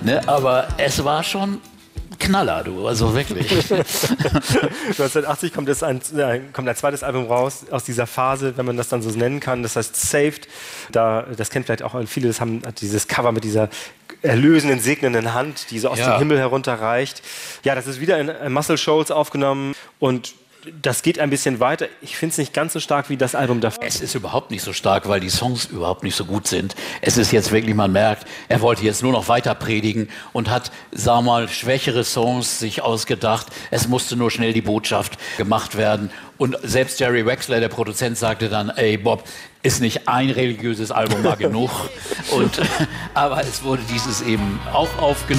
Ne? Aber es war schon Knaller, du, also wirklich. 1980 kommt ein zweites Album raus aus dieser Phase, wenn man das dann so nennen kann. Das heißt Saved. Das kennt vielleicht auch viele, hat dieses Cover mit dieser erlösenden, segnenden Hand, die so aus dem Himmel herunterreicht. Ja, das ist wieder in Muscle Shoals aufgenommen und das geht ein bisschen weiter. Ich finde es nicht ganz so stark wie das Album davor. Es ist überhaupt nicht so stark, weil die Songs überhaupt nicht so gut sind. Es ist jetzt wirklich, man merkt, er wollte jetzt nur noch weiter predigen und hat, sag mal, schwächere Songs sich ausgedacht. Es musste nur schnell die Botschaft gemacht werden. Und selbst Jerry Wexler, der Produzent, sagte dann, ey Bob, ist nicht ein religiöses Album mal genug. Aber es wurde dieses eben auch aufgenommen.